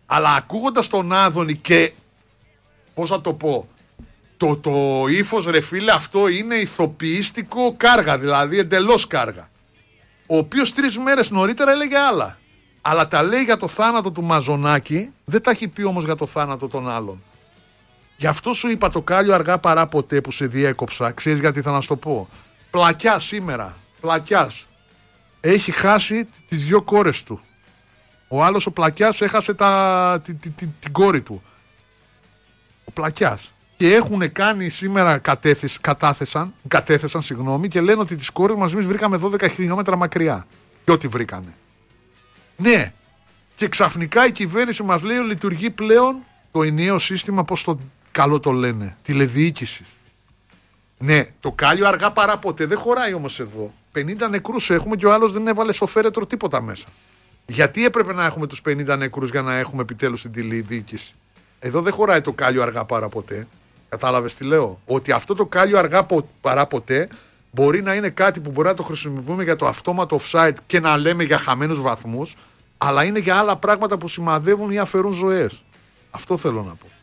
Αλλά ακούγοντας τον Άδωνη και πώς θα το πω, το ύφος ρε φίλε, αυτό είναι ηθοποιήστικο κάργα, δηλαδή εντελώς κάργα. Ο οποίος 3 μέρες νωρίτερα έλεγε άλλα. Αλλά τα λέει για το θάνατο του Μαζονάκη, δεν τα έχει πει όμως για το θάνατο των άλλων. Γι' αυτό σου είπα το κάλιο αργά παρά ποτέ που σε διέκοψα. Ξέρεις γιατί θα να σου το πω. Πλακιάς σήμερα, Πλακιάς έχει χάσει τις 2 κόρες του. Ο άλλος ο Πλακιάς έχασε την κόρη του. Ο Πλακιάς. Και έχουν κάνει σήμερα, κατέθεσαν και λένε ότι τις κόρες μας εμείς βρήκαμε 12 χιλιόμετρα μακριά. Και ό,τι βρήκανε. Ναι. Και ξαφνικά η κυβέρνηση μας λέει λειτουργεί πλέον το ενιαίο σύστημα, πώς το καλό το λένε, τηλεδιοίκησης. Ναι, το κάλιο αργά παρά ποτέ δεν χωράει όμως εδώ. 50 νεκρούς έχουμε και ο άλλος δεν έβαλε στο φέρετρο τίποτα μέσα. Γιατί έπρεπε να έχουμε τους 50 νεκρούς για να έχουμε επιτέλους την τηλεδιοίκηση? Εδώ δεν χωράει το κάλιο αργά παρά ποτέ. Κατάλαβες τι λέω? Ότι αυτό το κάλιο αργά παρά ποτέ μπορεί να είναι κάτι που μπορεί να το χρησιμοποιούμε για το αυτόματο offside και να λέμε για χαμένους βαθμούς, αλλά είναι για άλλα πράγματα που σημαδεύουν ή αφαιρούν ζωές. Αυτό θέλω να πω.